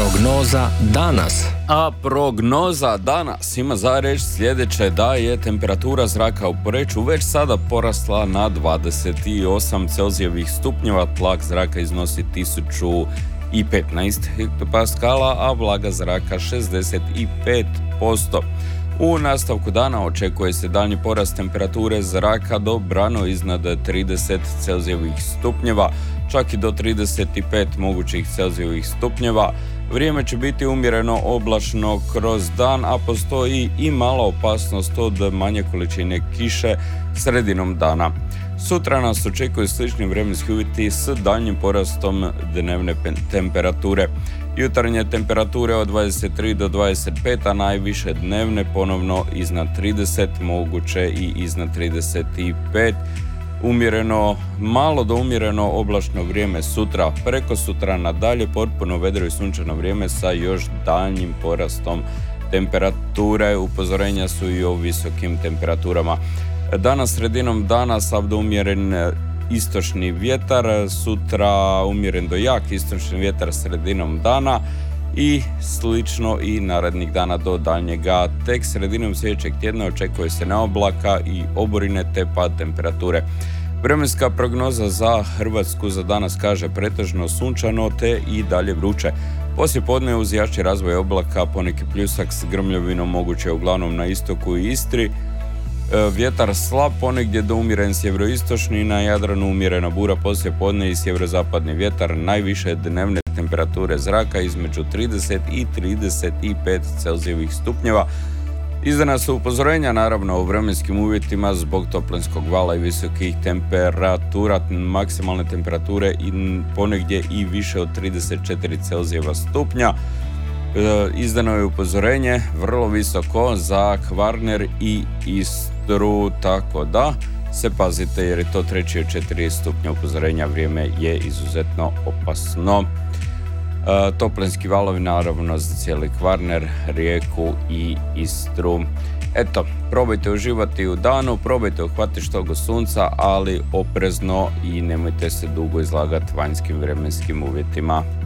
Prognoza danas. A prognoza danas ima za reći sljedeće, da je temperatura zraka u Poreču već sada porasla na 28 Celzijevih stupnjeva, tlak zraka iznosi 1015 hektopaskala, a vlaga zraka 65%. U nastavku dana očekuje se daljnji porast temperature zraka do brano iznad 30 Celzijevih stupnjeva, čak i do 35 mogućih Celzijevih stupnjeva. Vrijeme će biti umjereno oblačno kroz dan, a postoji i mala opasnost od manje količine kiše sredinom dana. Sutra nas očekuju slični vremenski uvjeti s daljnjim porastom dnevne temperature. Jutarnje temperature od 23 do 25, a najviše dnevne ponovno iznad 30, moguće i iznad 35. Umjereno, malo do umjereno oblačno vrijeme sutra, preko sutra nadalje potpuno vedro i sunčano vrijeme sa još daljnjim porastom temperature. Upozorenja su i o visokim temperaturama. Danas sredinom dana sav do umjeren istočni vjetar, sutra umjeren do jak istočni vjetar sredinom dana i slično i narednih dana do daljnjega. Tek sredinom sljedećeg tjedna očekuje se na oblaka i oborine te pad temperature. Vremenska prognoza za Hrvatsku za danas kaže pretežno sunčano te i dalje vruće. Poslije podne uz jači razvoj oblaka poneki pljusak s grmljovinom moguće uglavnom na istoku i Istri. Vjetar slab, ponegdje do umjeren sjeveroistočni, na Jadranu umjerena bura poslije podne i sjeverozapadni vjetar, najviše dnevne temperature zraka između 30 i 35 Celzijevih stupnjeva. Izdana su upozorenja naravno o vremenskim uvjetima zbog toplinskog vala i visokih temperatura, maksimalne temperature i ponegdje i više od 34 Celzijeva stupnja. Izdano je upozorenje vrlo visoko za Kvarner i Istru, tako da se pazite jer je to 3 od 4 stupnja upozorenja, vrijeme je izuzetno opasno. Toplinski valovi naravno za cijeli Kvarner, Rijeku i Istru. Eto, probajte uživati u danu, probajte uhvatiti što sunca, ali oprezno i nemojte se dugo izlagati vanjskim vremenskim uvjetima.